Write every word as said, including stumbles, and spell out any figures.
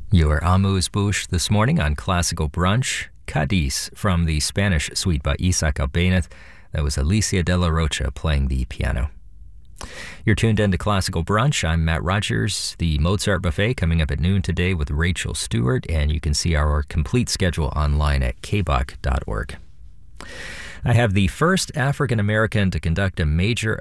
Your amuse-bouche this morning on Classical Brunch, Cadiz from the Spanish suite by Isaac Albéniz. That was Alicia de la Rocha playing the piano. You're tuned in to Classical Brunch. I'm Matt Rogers. The Mozart Buffet coming up at noon today with Rachel Stewart, and you can see our complete schedule online at k b o c dot org. I have the first African American to conduct a major